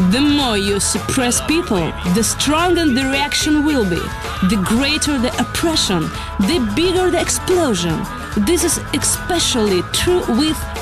The more you suppress people, the stronger the reaction will be. The greater the oppression, the bigger the explosion. This is especially true with